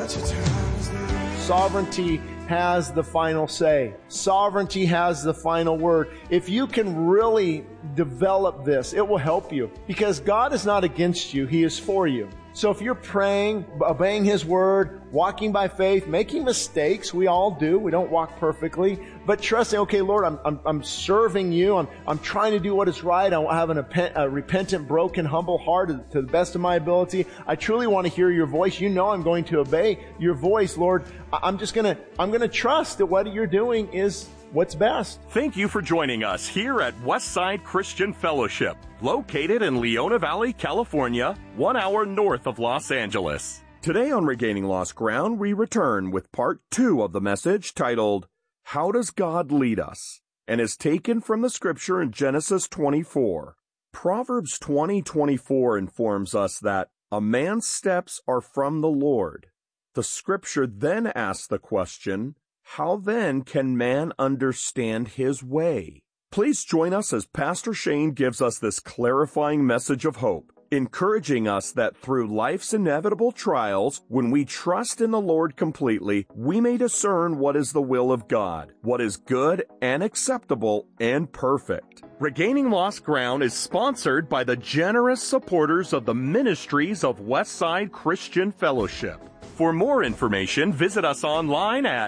Sovereignty has the final say. Sovereignty has the final word. If you can really develop this, it will help you. Because God is not against you. He is for you. So if you're praying, obeying His word, walking by faith, making mistakes, we all do. We don't walk perfectly. But trusting, okay, Lord, I'm serving you. I'm trying to do what is right. I have a repentant, broken, humble heart to the best of my ability. I truly want to hear your voice. You know I'm going to obey your voice, Lord. I'm going to trust that what you're doing is what's best. Thank you for joining us here at Westside Christian Fellowship, located in Leona Valley, California, 1 hour north of Los Angeles. Today on Regaining Lost Ground, we return with part 2 of the message titled, How Does God Lead Us? And is taken from the scripture in Genesis 24. Proverbs 20:24 informs us that a man's steps are from the Lord. The scripture then asks the question, how then can man understand his way? Please join us as Pastor Shane gives us this clarifying message of hope, encouraging us that through life's inevitable trials, when we trust in the Lord completely, we may discern what is the will of God, what is good and acceptable and perfect. Regaining Lost Ground is sponsored by the generous supporters of the ministries of Westside Christian Fellowship. For more information, visit us online at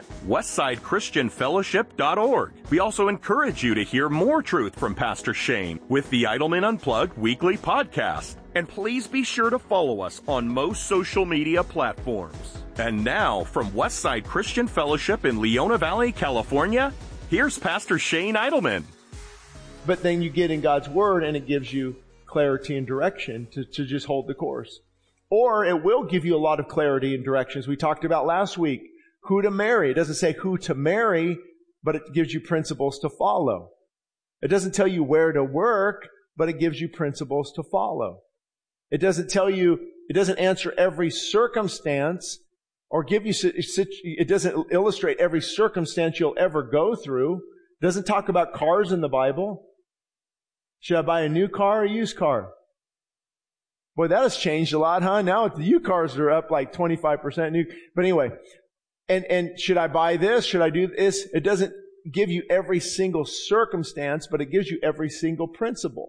westsidechristianfellowship.org. We also encourage you to hear more truth from Pastor Shane with the Idleman Unplugged weekly podcast. And please be sure to follow us on most social media platforms. And now, from Westside Christian Fellowship in Leona Valley, California, here's Pastor Shane Idleman. But then you get in God's Word and it gives you clarity and direction to just hold the course. Or it will give you a lot of clarity and directions. We talked about last week who to marry. It doesn't say who to marry, but it gives you principles to follow. It doesn't tell you where to work, but it gives you principles to follow. It doesn't answer every circumstance or it doesn't illustrate every circumstance you'll ever go through. It doesn't talk about cars in the Bible. Should I buy a new car or a used car? Boy, that has changed a lot, huh? Now the used cars are up like 25% new. But anyway, and should I buy this? Should I do this? It doesn't give you every single circumstance, but it gives you every single principle.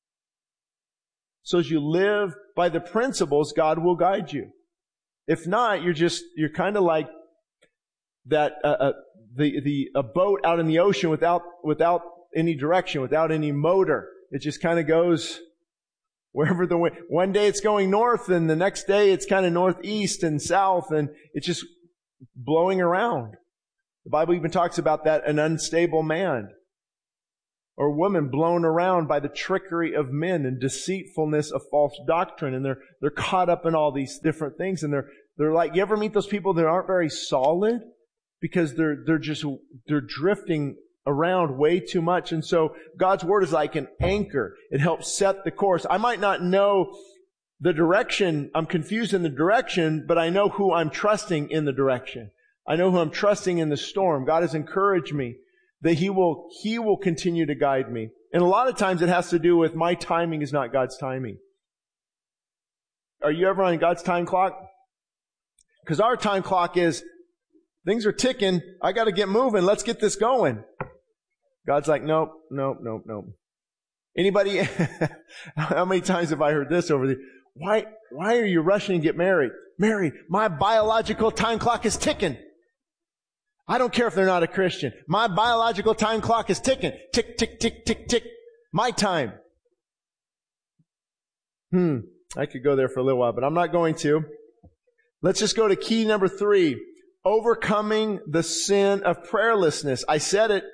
So as you live by the principles, God will guide you. If not, you're kind of like that, a boat out in the ocean without any direction, without any motor. It just kind of goes wherever the wind. One day it's going north, and the next day it's kind of northeast and south, and it's just blowing around. The Bible even talks about that, an unstable man or woman blown around by the trickery of men and deceitfulness of false doctrine, and they're caught up in all these different things, and they're like, you ever meet those people that aren't very solid because they're drifting around way too much. And so God's Word is like an anchor. It helps set the course. I might not know the direction. I'm confused in the direction, but I know who I'm trusting in the direction. I know who I'm trusting in the storm. God has encouraged me that He will continue to guide me. And a lot of times it has to do with my timing is not God's timing. Are you ever on God's time clock? Because our time clock is, things are ticking. I got to get moving. Let's get this going. God's like, nope. Anybody, how many times have I heard this over the, why are you rushing to get married? Mary, my biological time clock is ticking. I don't care if they're not a Christian. My biological time clock is ticking. Tick, tick, tick, tick, tick. My time. I could go there for a little while, but I'm not going to. Let's just go to key number 3. Overcoming the sin of prayerlessness. I said it.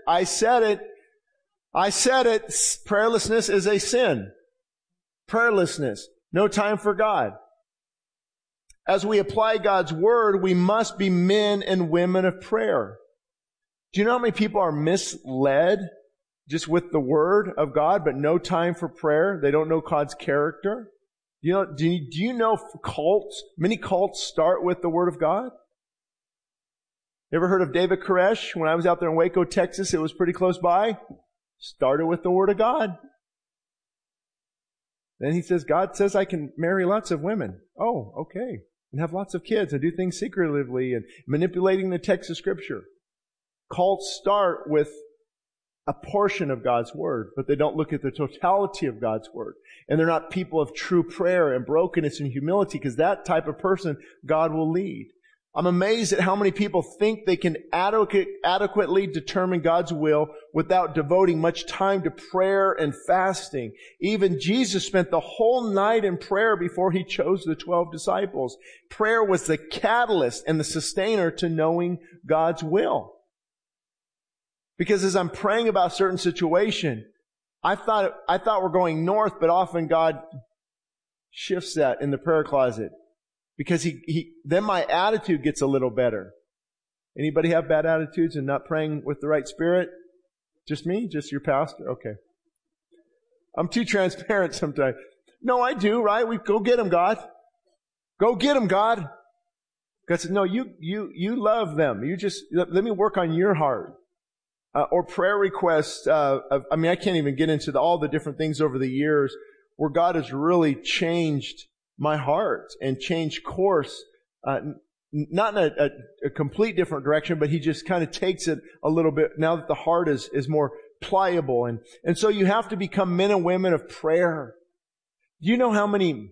Prayerlessness is a sin. Prayerlessness. No time for God. As we apply God's Word, we must be men and women of prayer. Do you know how many people are misled just with the Word of God, but no time for prayer? They don't know God's character. Do you know cults? Many cults start with the Word of God. You ever heard of David Koresh? When I was out there in Waco, Texas, it was pretty close by. Started with the Word of God. Then he says, God says I can marry lots of women. Oh, okay. and have lots of kids and do things secretively and manipulating the text of Scripture. Cults start with a portion of God's Word, but they don't look at the totality of God's Word. And they're not people of true prayer and brokenness and humility, because that type of person God will lead. I'm amazed at how many people think they can adequately determine God's will without devoting much time to prayer and fasting. Even Jesus spent the whole night in prayer before He chose the 12 disciples. Prayer was the catalyst and the sustainer to knowing God's will. Because as I'm praying about a certain situation, I thought we're going north, but often God shifts that in the prayer closet. Because then my attitude gets a little better. Anybody have bad attitudes and not praying with the right spirit? Just me? Just your pastor? Okay. I'm too transparent sometimes. No, I do, right? We go get them, God. Go get them, God. God said, no, you love them. You just, let me work on your heart. Or prayer requests. I can't even get into all the different things over the years where God has really changed my heart and changed course, not in a complete different direction, but He just kind of takes it a little bit now that the heart is more pliable. And so you have to become men and women of prayer. Do you know how many,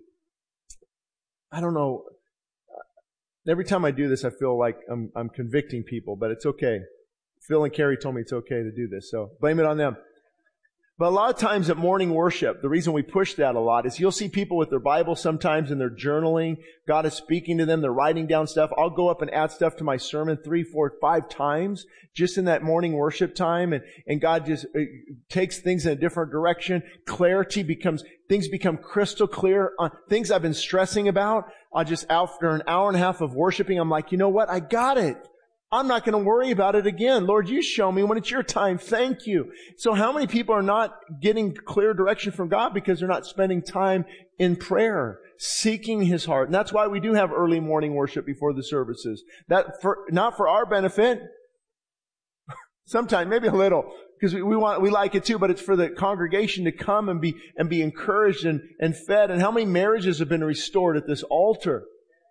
I don't know, every time I do this, I feel like I'm convicting people, but it's okay. Phil and Carrie told me it's okay to do this, so blame it on them. But a lot of times at morning worship, the reason we push that a lot is you'll see people with their Bible sometimes and they're journaling. God is speaking to them. They're writing down stuff. I'll go up and add stuff to my sermon 3, 4, 5 times just in that morning worship time. And God just takes things in a different direction. Things become crystal clear on things I've been stressing about. After an hour and a half of worshiping, I'm like, you know what? I got it. I'm not going to worry about it again. Lord, you show me when it's your time. Thank you. So how many people are not getting clear direction from God because they're not spending time in prayer, seeking His heart? And that's why we do have early morning worship before the services. Not for our benefit. Sometimes, maybe a little, because we like it too, but it's for the congregation to come and be encouraged and fed. And how many marriages have been restored at this altar?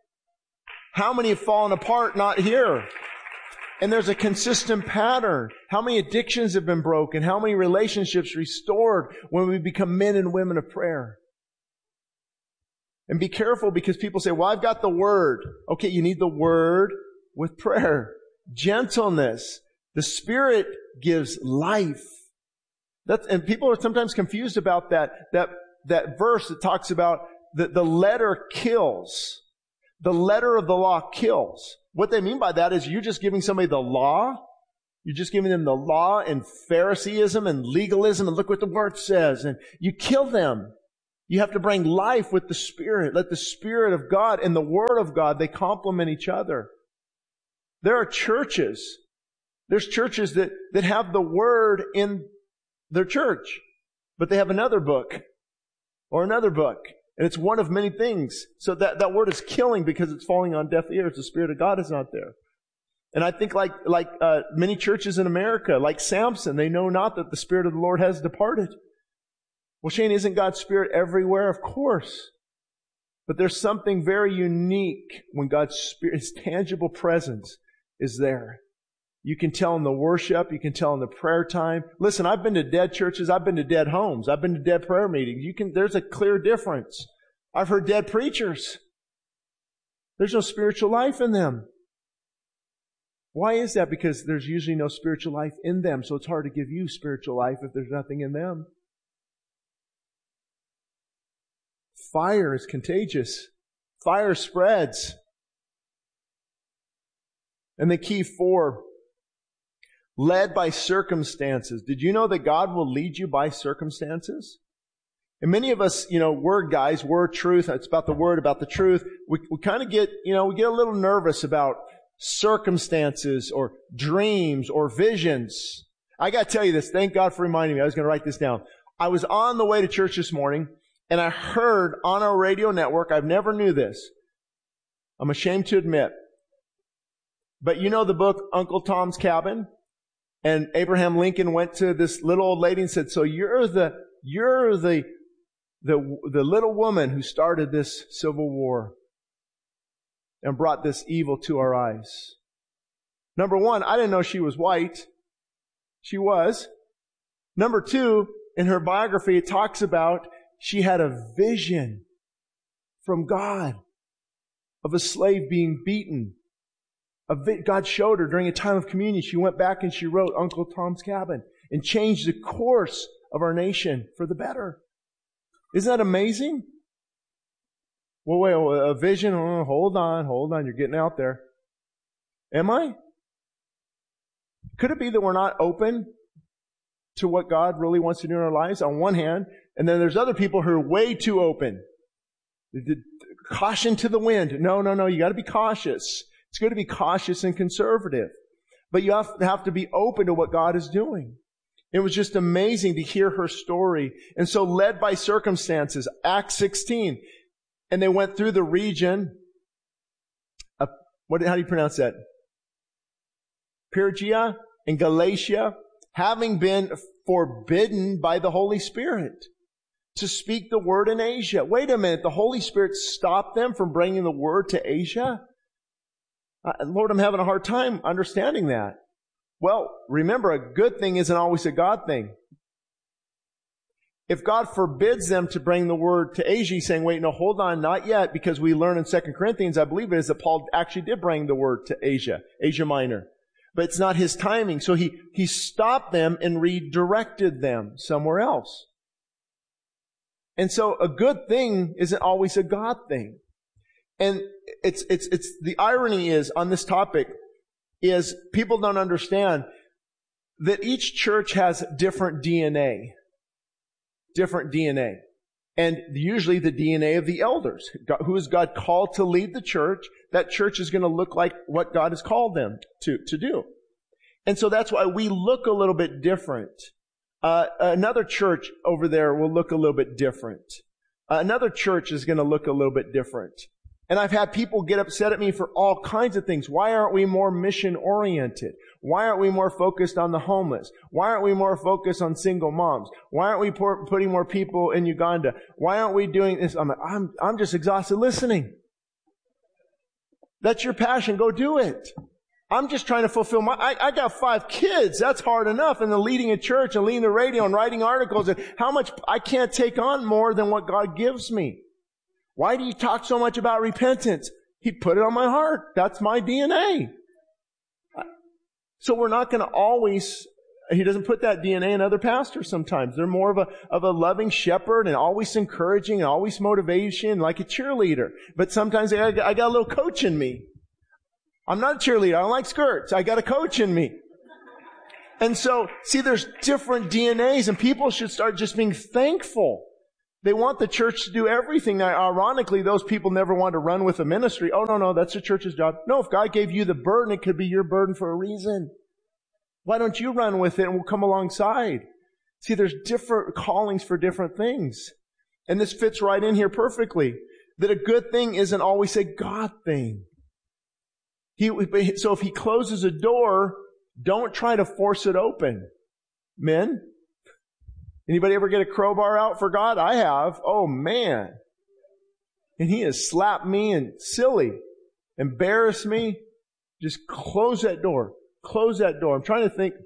How many have fallen apart not here? And there's a consistent pattern. How many addictions have been broken? How many relationships restored when we become men and women of prayer? And be careful, because people say, well, I've got the Word. Okay, you need the Word with prayer. Gentleness. The Spirit gives life. And people are sometimes confused about that verse that talks about the letter kills. The letter of the law kills. What they mean by that is you're just giving somebody the law. You're just giving them the law and Phariseeism and legalism and look what the Word says. And you kill them. You have to bring life with the Spirit. Let the Spirit of God and the Word of God, they complement each other. There are churches. There's churches that have the Word in their church, but they have another book or another book. And it's one of many things. So that word is killing because it's falling on deaf ears. The Spirit of God is not there. And I think like many churches in America, like Samson, they know not that the Spirit of the Lord has departed. Well, Shane, isn't God's Spirit everywhere? Of course. But there's something very unique when God's Spirit, His tangible presence is there. You can tell in the worship. You can tell in the prayer time. Listen, I've been to dead churches. I've been to dead homes. I've been to dead prayer meetings. There's a clear difference. I've heard dead preachers. There's no spiritual life in them. Why is that? Because there's usually no spiritual life in them. So it's hard to give you spiritual life if there's nothing in them. Fire is contagious. Fire spreads. And the key 4, led by circumstances. Did you know that God will lead you by circumstances? And many of us, word guys, word truth, it's about the word, about the truth. We kind of get, we get a little nervous about circumstances or dreams or visions. I got to tell you this. Thank God for reminding me. I was going to write this down. I was on the way to church this morning and I heard on our radio network, I've never knew this. I'm ashamed to admit. But you know the book Uncle Tom's Cabin? And Abraham Lincoln went to this little old lady and said, so you're the little woman who started this Civil War. and brought this evil to our eyes. Number one, I didn't know she was white. She was. Number two, in her biography, it talks about she had a vision from God of a slave being beaten. God showed her during a time of communion. She went back and she wrote Uncle Tom's Cabin and changed the course of our nation for the better. Isn't that amazing? Well, wait, a vision? Oh, hold on. You're getting out there. Am I? Could it be that we're not open to what God really wants to do in our lives on one hand, and then there's other people who are way too open? Caution to the wind. No. You got to be cautious. It's good to be cautious and conservative. But you have to be open to what God is doing. It was just amazing to hear her story. And so led by circumstances, Acts 16, and they went through the region of, how do you pronounce that? Phrygia and Galatia, having been forbidden by the Holy Spirit to speak the word in Asia. Wait a minute, the Holy Spirit stopped them from bringing the word to Asia? Lord, I'm having a hard time understanding that. Well, remember, a good thing isn't always a God thing. If God forbids them to bring the word to Asia, he's saying, wait, no, hold on, not yet, because we learn in 2 Corinthians, I believe it is, that Paul actually did bring the word to Asia Minor. But it's not his timing. So he stopped them and redirected them somewhere else. And so a good thing isn't always a God thing. And it's the irony is on this topic is people don't understand that each church has different DNA. Different DNA. And usually the DNA of the elders. Who is God called to lead the church? That church is going to look like what God has called them to do. And so that's why we look a little bit different. Another church over there will look a little bit different. Another church is going to look a little bit different. And I've had people get upset at me for all kinds of things. Why aren't we more mission-oriented? Why aren't we more focused on the homeless? Why aren't we more focused on single moms? Why aren't we putting more people in Uganda? Why aren't we doing this? I'm just exhausted listening. That's your passion. Go do it. I'm just trying to fulfill I got 5 kids. That's hard enough. And then leading a church and leading the radio and writing articles and how much I can't take on more than what God gives me. Why do you talk so much about repentance? He put it on my heart. That's my DNA. So we're not going to always, he doesn't put that DNA in other pastors sometimes. They're more of a loving shepherd and always encouraging and always motivation, like a cheerleader. But sometimes I got a little coach in me. I'm not a cheerleader. I don't like skirts. I got a coach in me. And so, see, there's different DNAs and people should start just being thankful. They want the church to do everything. Now, ironically, those people never want to run with a ministry. Oh, no, that's the church's job. No, if God gave you the burden, it could be your burden for a reason. Why don't you run with it and we'll come alongside? See, there's different callings for different things. And this fits right in here perfectly. That a good thing isn't always a God thing. So if he closes a door, don't try to force it open. Men? Anybody ever get a crowbar out for God? I have. Oh, man. And he has slapped me and silly, embarrassed me. Just close that door. Close that door. I'm trying to think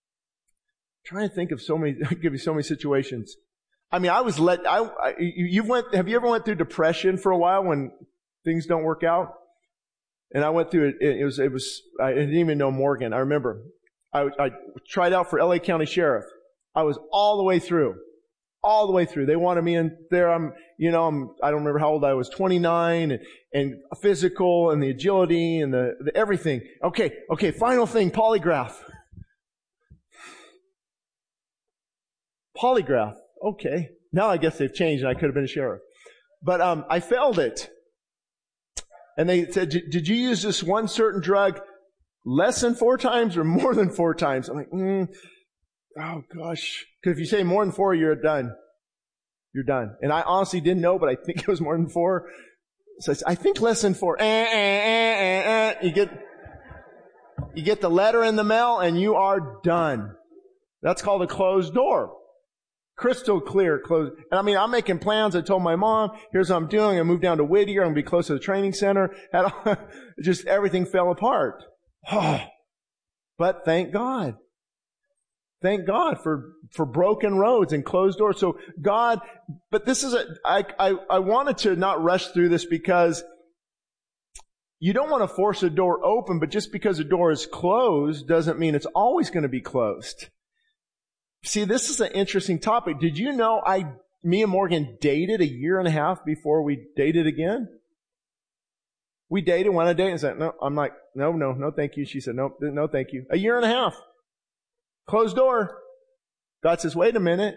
of so many, I give you so many situations. I mean, have you ever went through depression for a while when things don't work out? And I went through it. I didn't even know Morgan. I remember I tried out for LA County Sheriff. I was all the way through. They wanted me in there. I don't remember how old I was, 29 and physical and the agility and the everything. Okay, final thing, polygraph. Polygraph. Okay. Now I guess they've changed and I could have been a sheriff. But I failed it. And they said, did you use this one certain drug less than 4 times or more than 4 times? I'm like, oh gosh. Because if you say more than 4, you're done. You're done. And I honestly didn't know, but I think it was more than 4. So I think less than 4. You get the letter in the mail and you are done. That's called a closed door. Crystal clear, close. And I mean, I'm making plans. I told my mom, here's what I'm doing. I moved down to Whittier. I'm going to be close to the training center. Just everything fell apart. But thank God. Thank God for broken roads and closed doors. So God, but this is I wanted to not rush through this because you don't want to force a door open, but just because a door is closed doesn't mean it's always going to be closed. See, this is an interesting topic. Did you know me and Morgan dated 1.5 years before we dated again? We dated, went on a date, and said, no, I'm like, no, thank you. She said, no, thank you. 1.5 years. Closed door. God says, wait a minute.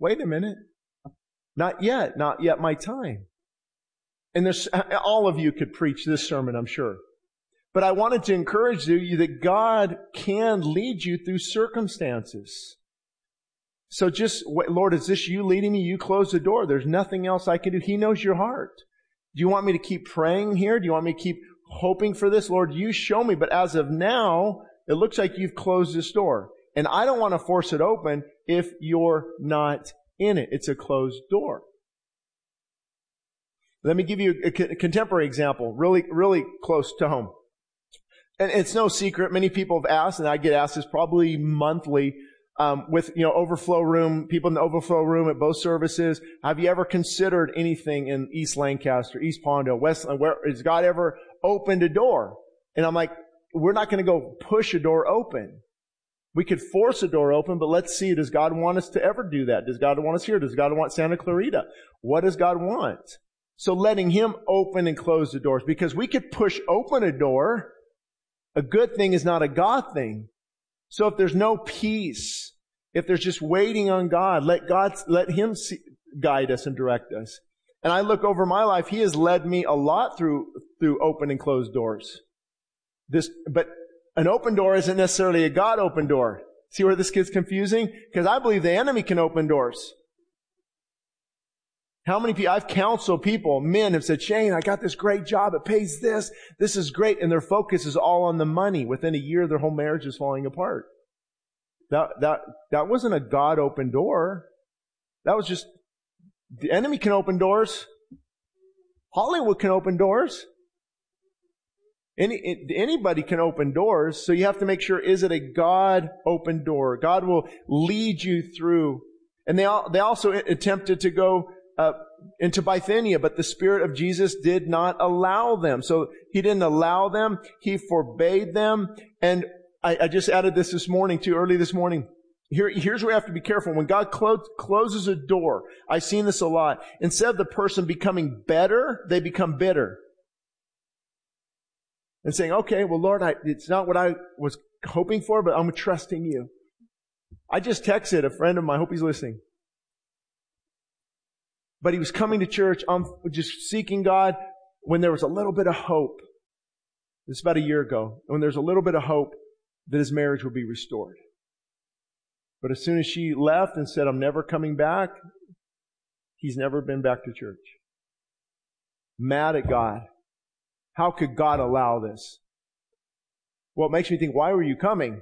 Not yet my time. And all of you could preach this sermon, I'm sure. But I wanted to encourage you that God can lead you through circumstances. So just, Lord, is this you leading me? You close the door. There's nothing else I can do. He knows your heart. Do you want me to keep praying here? Do you want me to keep hoping for this? Lord, you show me. But as of now, it looks like you've closed this door. And I don't want to force it open if you're not in it. It's a closed door. Let me give you a contemporary example, really, really close to home. And it's no secret. Many people have asked, and I get asked this probably monthly, with, overflow room, people in the overflow room at both services. Have you ever considered anything in East Lancaster, East Pawndale, Westland? Where has God ever opened a door? And I'm like, we're not going to go push a door open. We could force a door open, but let's see, does God want us to ever do that? Does God want us here? Does God want Santa Clarita? What does God want? So letting Him open and close the doors, because we could push open a door. A good thing is not a God thing. So if there's no peace, if there's just waiting on God, let Him guide us and direct us. And I look over my life, He has led me a lot through open and closed doors. But an open door isn't necessarily a God open door. See where this gets confusing? Because I believe the enemy can open doors. How many people, I've counseled people, men have said, Shane, I got this great job, it pays this is great, and their focus is all on the money. Within 1 year, their whole marriage is falling apart. That wasn't a God open door. That was just, the enemy can open doors. Hollywood can open doors. Anybody can open doors, so you have to make sure, is it a God open door? God will lead you through. And they also attempted to go into Bithynia, but the Spirit of Jesus did not allow them. So He didn't allow them. He forbade them. And I just added this morning too, early this morning. Here's where we have to be careful. When God closes a door, I've seen this a lot. Instead of the person becoming better, they become bitter. And saying, okay, well, Lord, it's not what I was hoping for, but I'm trusting you. I just texted a friend of mine, I hope he's listening. But he was coming to church, just seeking God when there was a little bit of hope. This is about 1 year ago. When there's a little bit of hope that his marriage would be restored. But as soon as she left and said, I'm never coming back, he's never been back to church. Mad at God. How could God allow this? Well, it makes me think, why were you coming?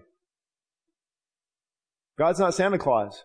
God's not Santa Claus.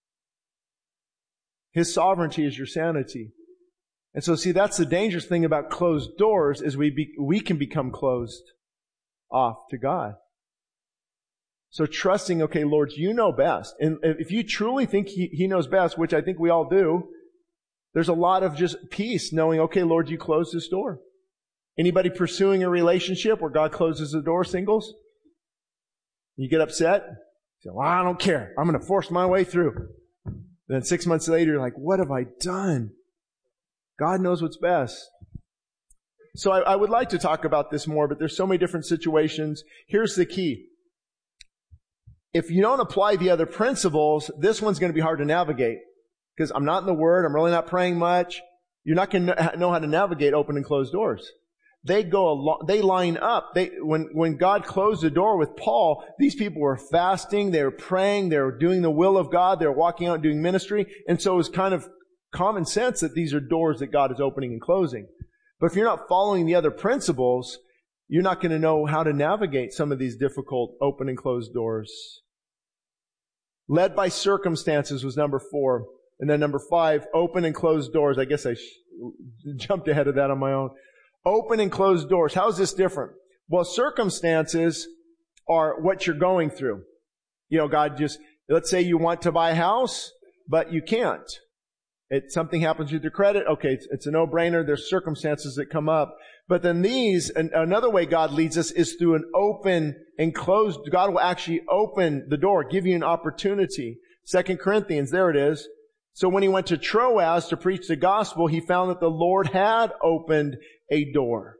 His sovereignty is your sanity. And so, see, that's the dangerous thing about closed doors, is we can become closed off to God. So trusting, okay, Lord, you know best. And if you truly think He knows best, which I think we all do, there's a lot of just peace knowing, okay, Lord, you closed this door. Anybody pursuing a relationship where God closes the door, singles? You get upset? You say, well, I don't care. I'm going to force my way through. Then 6 months later, you're like, what have I done? God knows what's best. So I would like to talk about this more, but there's so many different situations. Here's the key. If you don't apply the other principles, this one's going to be hard to navigate. Because I'm not in the Word, I'm really not praying much. You're not going to know how to navigate open and closed doors. They line up. When God closed the door with Paul, these people were fasting, they were praying, they were doing the will of God, they were walking out and doing ministry. And so it was kind of common sense that these are doors that God is opening and closing. But if you're not following the other principles, you're not going to know how to navigate some of these difficult open and closed doors. Led by circumstances was number 4. And then number 5, open and closed doors. I guess I jumped ahead of that on my own. Open and closed doors. How is this different? Well, circumstances are what you're going through. God let's say you want to buy a house, but you can't. Something happens with your credit. Okay, it's a no-brainer. There's circumstances that come up. But then another way God leads us is through an open and closed. God will actually open the door, give you an opportunity. 2 Corinthians, there it is. So when he went to Troas to preach the gospel, he found that the Lord had opened a door.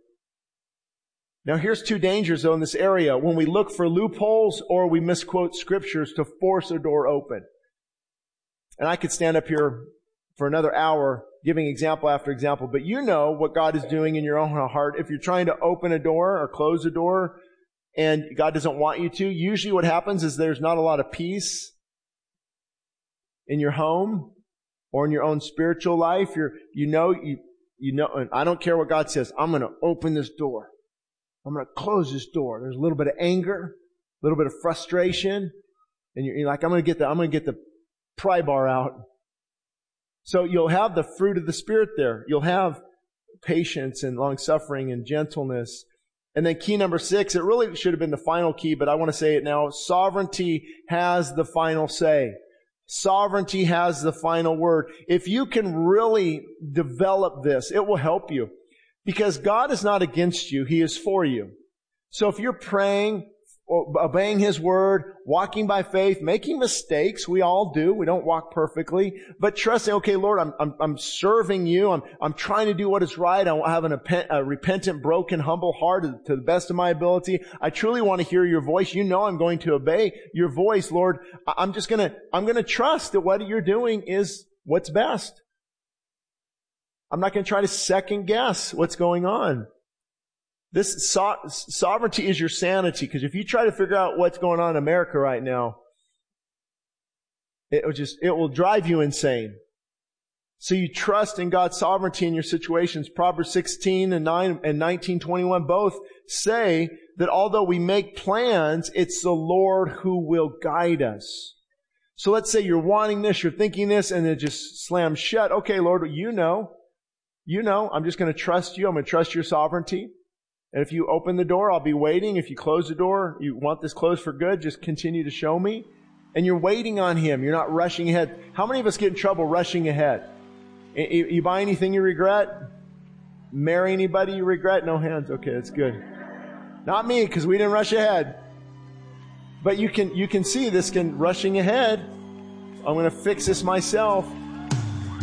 Now here's 2 dangers though in this area. When we look for loopholes or we misquote scriptures to force a door open. And I could stand up here for another hour giving example after example, but you know what God is doing in your own heart. If you're trying to open a door or close a door and God doesn't want you to, usually what happens is there's not a lot of peace in your home or in your own spiritual life. You know, and I don't care what God says. I'm going to open this door. I'm going to close this door. There's a little bit of anger, a little bit of frustration, and you're like, I'm going to get the pry bar out. So you'll have the fruit of the Spirit there. You'll have patience and long-suffering and gentleness. And then key number 6, it really should have been the final key, but I want to say it now. Sovereignty has the final say. Sovereignty has the final word. If you can really develop this, it will help you. Because God is not against you. He is for you. So if you're praying, obeying His word, walking by faith, making mistakes, we all do. We don't walk perfectly, but trusting, okay, Lord, I'm serving you. I'm trying to do what is right. I have a repentant, broken, humble heart to the best of my ability. I truly want to hear your voice. You know I'm going to obey your voice, Lord. I'm going to trust that what you're doing is what's best. I'm not going to try to second guess what's going on. This sovereignty is your sanity, because if you try to figure out what's going on in America right now, it will drive you insane. So you trust in God's sovereignty in your situations. Proverbs 16 and 9 and 19:21 both say that although we make plans, it's the Lord who will guide us. So let's say you're wanting this, you're thinking this, and it just slams shut. Okay, Lord, you know, I'm just going to trust you. I'm going to trust your sovereignty. And if you open the door, I'll be waiting. If you close the door, you want this closed for good, just continue to show me. And you're waiting on Him. You're not rushing ahead. How many of us get in trouble rushing ahead? You buy anything you regret? Marry anybody you regret? No hands. Okay, that's good. Not me, because we didn't rush ahead. But you can see this rushing ahead. I'm going to fix this myself.